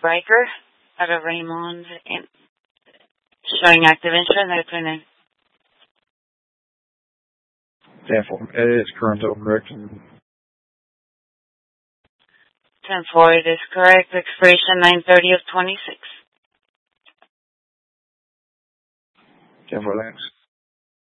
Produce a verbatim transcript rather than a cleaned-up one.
Riker out of Raymond, in, showing active interest. That's my name. ten four. It is current, though, correct? ten four, it is correct. Expiration nine thirty of twenty-six. ten four, thanks.